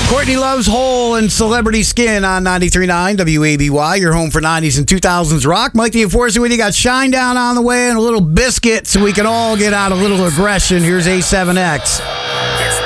Courtney Love's Hole and Celebrity Skin on 93.9 WABY, your home for 90s and 2000s rock. Mike the Enforcer with you. Got Shine Down on the way and a little biscuit so we can all get out a little aggression. Here's A7X.